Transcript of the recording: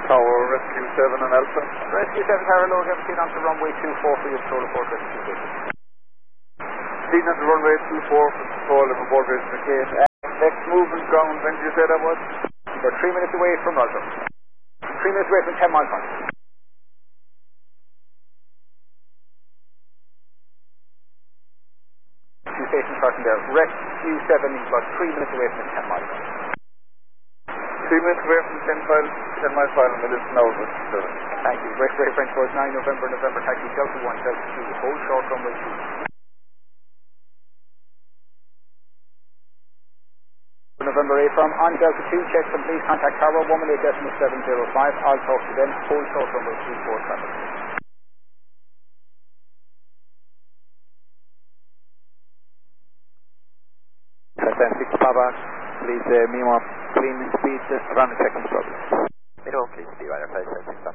Tower, Rescue 7 and Alpha. Rescue 7 Tower, load everything onto runway 24 for your control report rectification. Seen on the runway 24 for control of report rectification. Next movement ground, when did you say that was? You're 3 minutes away from Roger. 3 minutes away from 10 mile point. Two stations starting there. Rescue 7 is about 3 minutes away from the 10 mile point. 3 minutes away from 10 mile final, minutes now. Thank you. Break French Road 9 November, taxi Delta 1, Delta 2, hold short runway 2. November 8 from on Delta 2, check complete, contact Tower 118.705, I'll talk to them, hold short runway 24 traffic. Fantastic, Papa, please minimum clean speed around the second problem. Middle, please be right, 576.